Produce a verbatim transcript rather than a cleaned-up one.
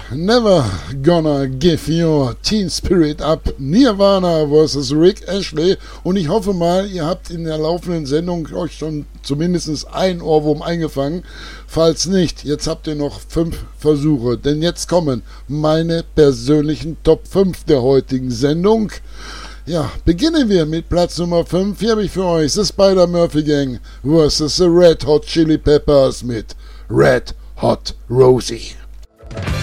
Never Gonna Give Your Teen Spirit Up, Nirvana versus Rick Ashley. Und ich hoffe mal, ihr habt in der laufenden Sendung euch schon zumindest ein Ohrwurm eingefangen. Falls nicht, jetzt habt ihr noch fünf Versuche, denn jetzt kommen meine persönlichen Top fünf der heutigen Sendung. Ja, beginnen wir mit Platz Nummer fünf. Hier habe ich für euch The Spider-Murphy Gang versus The Red Hot Chili Peppers mit Red Hot Rosie.